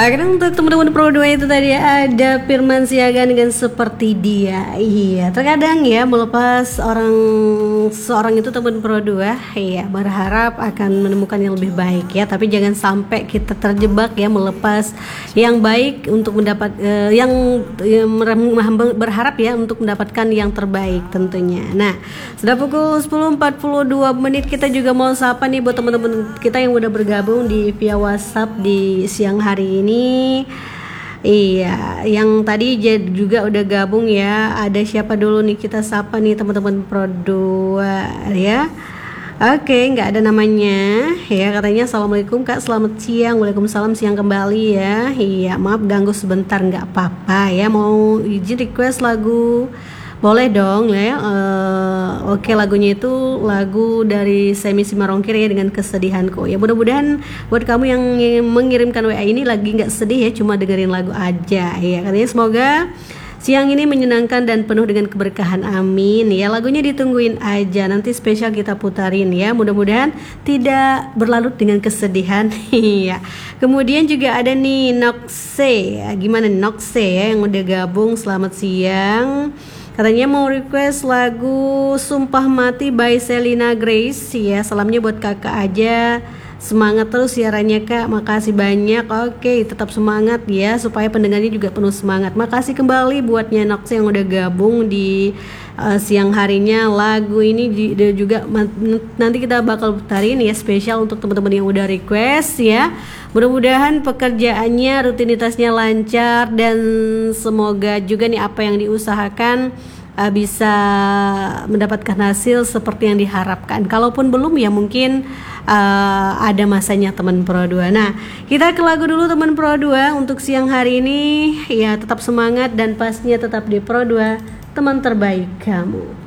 Akhirnya untuk teman-teman Pro 2 itu tadi ada Firman Siaga dengan Seperti Dia. Iya, terkadang ya melepas seorang itu teman Pro 2, iya, berharap akan menemukan yang lebih baik ya, tapi jangan sampai kita terjebak ya melepas yang baik untuk mendapat berharap ya untuk mendapatkan yang terbaik tentunya. Nah, sudah pukul 10.42 menit, kita juga mau sapa nih buat teman-teman kita yang udah bergabung di via WhatsApp di siang hari ini. Iya, yang tadi juga udah gabung ya. Ada siapa dulu nih, kita sapa nih teman-teman Pro 2 ya. Oke, nggak ada namanya ya, katanya assalamualaikum Kak, selamat siang. Waalaikumsalam, siang kembali ya. Iya, maaf ganggu sebentar, nggak apa-apa ya. Mau izin request lagu? Boleh dong ya. Oke, lagunya itu lagu dari Semi Simarongkir ya, dengan Kesedihanku. Ya mudah-mudahan buat kamu yang mengirimkan WA ini lagi nggak sedih ya, cuma dengerin lagu aja ya. Katanya semoga siang ini menyenangkan dan penuh dengan keberkahan, amin ya. Lagunya ditungguin aja, nanti spesial kita putarin ya. Mudah-mudahan tidak berlarut dengan kesedihan. Iya. Kemudian juga ada nih Nokse. Gimana Nokse ya yang udah gabung, selamat siang. Katanya mau request lagu Sumpah Mati by Selina Grace ya. Salamnya buat kakak aja. Semangat terus siarannya Kak, makasih banyak. Oke, tetap semangat ya, supaya pendengarnya juga penuh semangat. Makasih kembali buat Nyanox yang udah gabung di siang harinya. Lagu ini juga nanti kita bakal putarin ya, spesial untuk teman-teman yang udah request ya. Mudah-mudahan pekerjaannya, rutinitasnya lancar, dan semoga juga nih apa yang diusahakan bisa mendapatkan hasil seperti yang diharapkan. Kalaupun belum ya mungkin ada masanya teman Pro 2. Nah, kita ke lagu dulu teman Pro 2 untuk siang hari ini ya. Tetap semangat dan pastinya tetap di Pro 2, teman terbaik kamu.